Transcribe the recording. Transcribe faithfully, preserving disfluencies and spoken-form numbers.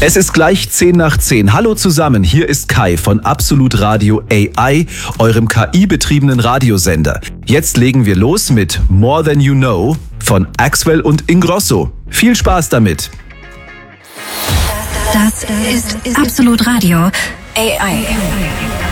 Es ist gleich zehn nach zehn. Hallo zusammen, hier ist Kai von Absolut Radio A I, eurem K I-betriebenen Radiosender. Jetzt legen wir los mit More Than You Know von Axwell und Ingrosso. Viel Spaß damit! Das ist Absolut Radio A I.